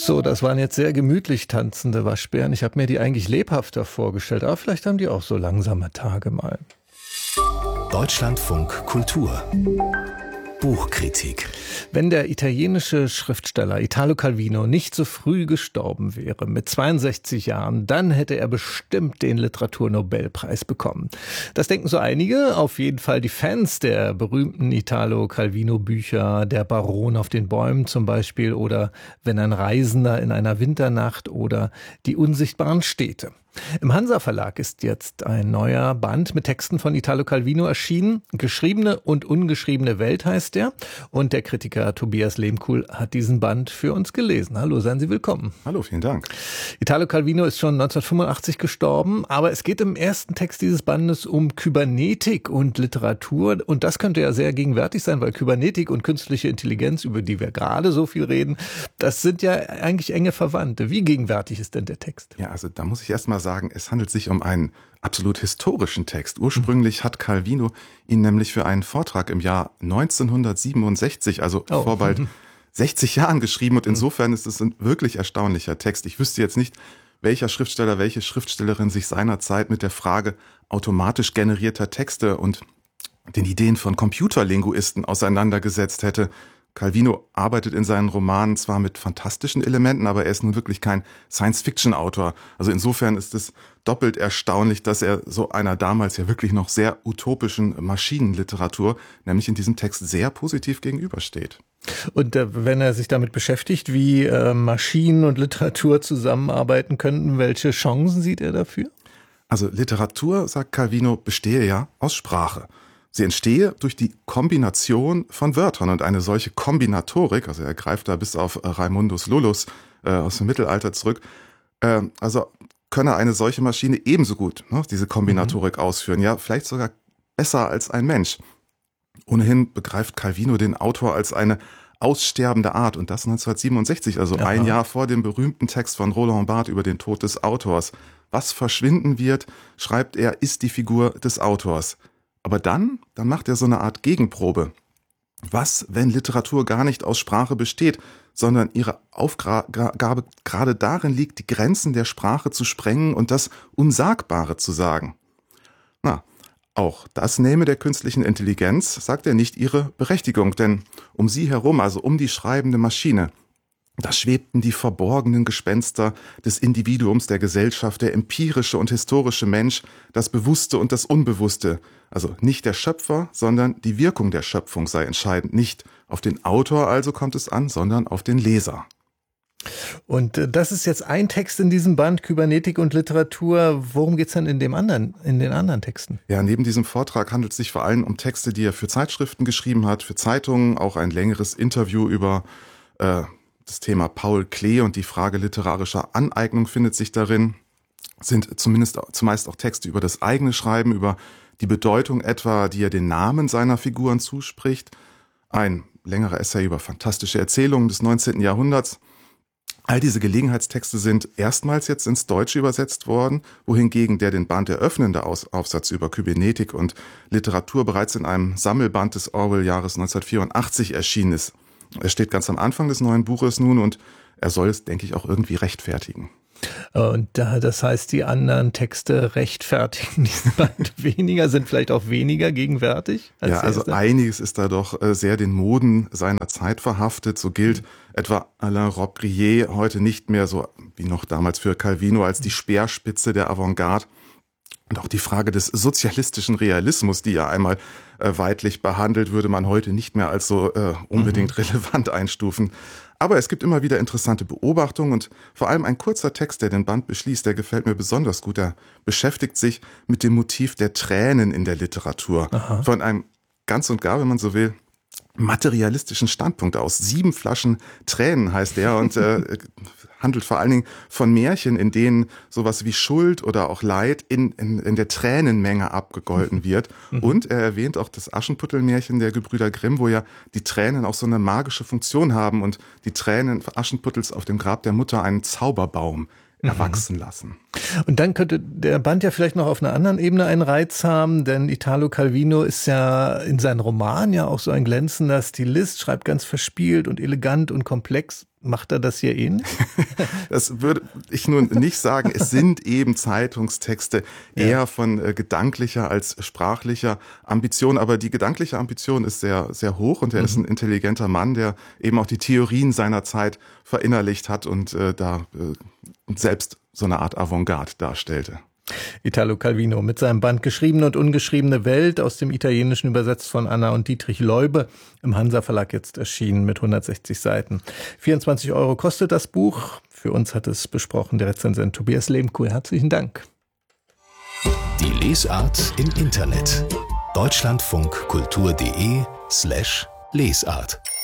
So, das waren jetzt sehr gemütlich tanzende Waschbären. Ich habe mir die eigentlich lebhafter vorgestellt, aber vielleicht haben die auch so langsame Tage mal. Deutschlandfunk Kultur Buchkritik. Wenn der italienische Schriftsteller Italo Calvino nicht so früh gestorben wäre, mit 62 Jahren, dann hätte er bestimmt den Literaturnobelpreis bekommen. Das denken so einige, auf jeden Fall die Fans der berühmten Italo Calvino Bücher, Der Baron auf den Bäumen zum Beispiel oder Wenn ein Reisender in einer Winternacht oder Die unsichtbaren Städte. Im Hansa Verlag ist jetzt ein neuer Band mit Texten von Italo Calvino erschienen. Geschriebene und ungeschriebene Welt heißt der. Und der Kritiker Tobias Lehmkuhl hat diesen Band für uns gelesen. Hallo, seien Sie willkommen. Hallo, vielen Dank. Italo Calvino ist schon 1985 gestorben, aber es geht im ersten Text dieses Bandes um Kybernetik und Literatur. Und das könnte ja sehr gegenwärtig sein, weil Kybernetik und künstliche Intelligenz, über die wir gerade so viel reden, das sind ja eigentlich enge Verwandte. Wie gegenwärtig ist denn der Text? Ja, also da muss ich erst mal sagen, es handelt sich um einen absolut historischen Text. Ursprünglich hat Calvino ihn nämlich für einen Vortrag im Jahr 1967, also vor bald 60 Jahren geschrieben. Und insofern ist es ein wirklich erstaunlicher Text. Ich wüsste jetzt nicht, welcher Schriftsteller, welche Schriftstellerin sich seinerzeit mit der Frage automatisch generierter Texte und den Ideen von Computerlinguisten auseinandergesetzt hätte. Calvino arbeitet in seinen Romanen zwar mit fantastischen Elementen, aber er ist nun wirklich kein Science-Fiction-Autor. Also insofern ist es doppelt erstaunlich, dass er so einer damals ja wirklich noch sehr utopischen Maschinenliteratur, nämlich in diesem Text, sehr positiv gegenübersteht. Und wenn er sich damit beschäftigt, wie Maschinen und Literatur zusammenarbeiten könnten, welche Chancen sieht er dafür? Also Literatur, sagt Calvino, bestehe ja aus Sprache. Sie entstehe durch die Kombination von Wörtern und eine solche Kombinatorik, also er greift da bis auf Raimundus Lullus aus dem Mittelalter zurück, also könne eine solche Maschine ebenso gut diese Kombinatorik ausführen, ja vielleicht sogar besser als ein Mensch. Ohnehin begreift Calvino den Autor als eine aussterbende Art und das 1967, also ein Jahr vor dem berühmten Text von Roland Barthes über den Tod des Autors. Was verschwinden wird, schreibt er, ist die Figur des Autors. Aber dann macht er so eine Art Gegenprobe. Was, wenn Literatur gar nicht aus Sprache besteht, sondern ihre Aufgabe gerade darin liegt, die Grenzen der Sprache zu sprengen und das Unsagbare zu sagen? Na, auch das nähme der künstlichen Intelligenz, sagt er, nicht ihre Berechtigung, denn um sie herum, also um die schreibende Maschine, da schwebten die verborgenen Gespenster des Individuums, der Gesellschaft, der empirische und historische Mensch, das Bewusste und das Unbewusste. Also nicht der Schöpfer, sondern die Wirkung der Schöpfung sei entscheidend. Nicht auf den Autor also kommt es an, sondern auf den Leser. Und das ist jetzt ein Text in diesem Band, Kybernetik und Literatur. Worum geht's denn in den anderen Texten? Ja, neben diesem Vortrag handelt es sich vor allem um Texte, die er für Zeitschriften geschrieben hat, für Zeitungen, auch ein längeres Interview über das Thema Paul Klee und die Frage literarischer Aneignung findet sich darin, sind zumeist auch Texte über das eigene Schreiben, über die Bedeutung etwa, die er den Namen seiner Figuren zuspricht, ein längerer Essay über fantastische Erzählungen des 19. Jahrhunderts. All diese Gelegenheitstexte sind erstmals jetzt ins Deutsche übersetzt worden, wohingegen der den Band eröffnende Aufsatz über Kybernetik und Literatur bereits in einem Sammelband des Orwell-Jahres 1984 erschienen ist. Er steht ganz am Anfang des neuen Buches nun und er soll es, denke ich, auch irgendwie rechtfertigen. Und das heißt, die anderen Texte rechtfertigen diesen Band weniger, sind vielleicht auch weniger gegenwärtig? Ja, also einiges ist da doch sehr den Moden seiner Zeit verhaftet. So gilt etwa Alain Robbe-Grillet heute nicht mehr so wie noch damals für Calvino als die Speerspitze der Avantgarde. Und auch die Frage des sozialistischen Realismus, die ja einmal weidlich behandelt, würde man heute nicht mehr als so unbedingt relevant einstufen. Aber es gibt immer wieder interessante Beobachtungen und vor allem ein kurzer Text, der den Band beschließt, der gefällt mir besonders gut. Er beschäftigt sich mit dem Motiv der Tränen in der Literatur. Von einem ganz und gar, wenn man so will, materialistischen Standpunkt aus. 7 Flaschen Tränen heißt er und handelt vor allen Dingen von Märchen, in denen sowas wie Schuld oder auch Leid in der Tränenmenge abgegolten wird. Und er erwähnt auch das Aschenputtel-Märchen der Gebrüder Grimm, wo ja die Tränen auch so eine magische Funktion haben und die Tränen Aschenputtels auf dem Grab der Mutter einen Zauberbaum erwachsen lassen. Und dann könnte der Band ja vielleicht noch auf einer anderen Ebene einen Reiz haben, denn Italo Calvino ist ja in seinen Romanen ja auch so ein glänzender Stilist, schreibt ganz verspielt und elegant und komplex. Macht er das hier ähnlich? Das würde ich nun nicht sagen. Es sind eben Zeitungstexte eher von gedanklicher als sprachlicher Ambition. Aber die gedankliche Ambition ist sehr, sehr hoch und er ist ein intelligenter Mann, der eben auch die Theorien seiner Zeit verinnerlicht hat und da selbst so eine Art Avantgarde darstellte. Italo Calvino mit seinem Band Geschriebene und ungeschriebene Welt, aus dem Italienischen übersetzt von Anna und Dietrich Leube, im Hansa Verlag jetzt erschienen mit 160 Seiten. 24 € kostet das Buch. Für uns hat es besprochen der Rezensent Tobias Lehmkuhl. Herzlichen Dank. Die Lesart im Internet. deutschlandfunkkultur.de/Lesart